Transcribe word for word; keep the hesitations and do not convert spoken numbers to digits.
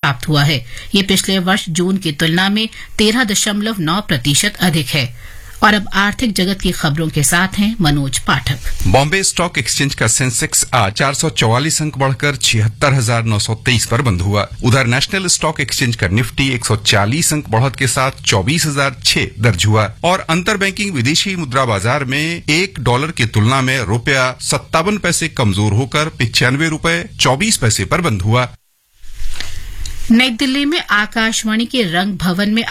प्राप्त हुआ है। ये पिछले वर्ष जून की तुलना में तेरह दशमलव नौ प्रतिशत अधिक है। और अब आर्थिक जगत की खबरों के साथ हैं मनोज पाठक। बॉम्बे स्टॉक एक्सचेंज का सेंसेक्स आज चार सौ चौवालीस अंक बढ़कर छिहत्तर हजार नौ सौ तेईस पर बंद हुआ। उधर नेशनल स्टॉक एक्सचेंज का निफ्टी एक सौ चालीस अंक बढ़त के साथ चौबीस हजार छह दर्ज हुआ। और अंतर बैंकिंग विदेशी मुद्रा बाजार में एक डॉलर की तुलना में रुपया सत्तावन पैसे कमजोर होकर पिचानवे रुपए चौबीस पैसे पर बंद हुआ। नई दिल्ली में आकाशवाणी के रंग भवन में